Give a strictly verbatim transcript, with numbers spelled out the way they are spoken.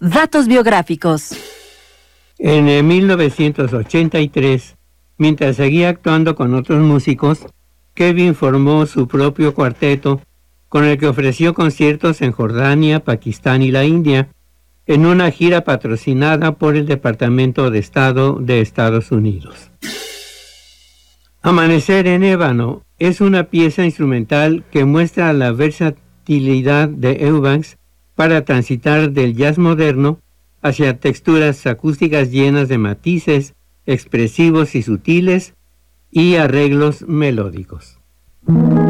Datos biográficos. En mil novecientos ochenta y tres, mientras seguía actuando con otros músicos, Kevin formó su propio cuarteto, con el que ofreció conciertos en Jordania, Pakistán y la India, en una gira patrocinada por el Departamento de Estado de Estados Unidos. Amanecer en ébano es una pieza instrumental que muestra la versatilidad de Eubanks para transitar del jazz moderno hacia texturas acústicas llenas de matices expresivos y sutiles y arreglos melódicos.